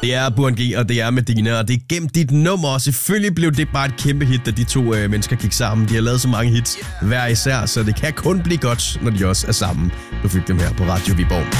Det er Burhan G, og det er Medina, og det er Gem dit nummer, og selvfølgelig blev det bare et kæmpe hit, da de to mennesker gik sammen. De har lavet så mange hits hver især, så det kan kun blive godt, når de også er sammen. Du fik dem her på Radio Viborg.